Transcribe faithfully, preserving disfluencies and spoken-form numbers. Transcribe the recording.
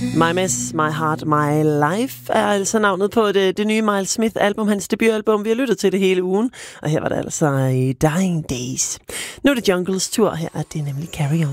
My Mess, My Heart, My Life er altså navnet på det, det nye Miles Smith-album, hans debutalbum. Vi har lyttet til det hele ugen, og her var det altså i Dying Days. Nu er det Jungles tur, her er det nemlig Carry On.